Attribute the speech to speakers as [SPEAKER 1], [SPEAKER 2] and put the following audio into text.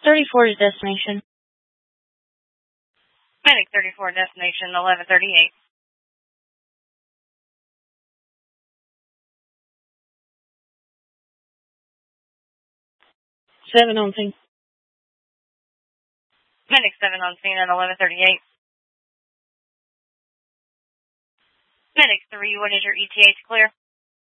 [SPEAKER 1] 34 is destination.
[SPEAKER 2] Medic 34, destination 1138.
[SPEAKER 1] 7 on scene.
[SPEAKER 2] Medic 7 on scene at 1138. Medic 3, what is your ETA to clear?